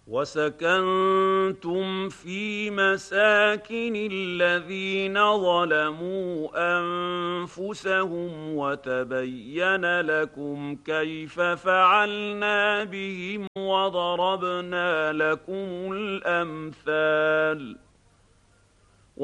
وسكنتم في مساكن الذين ظلموا أنفسهم وتبين لكم كيف فعلنا بهم وضربنا لكم الأمثال.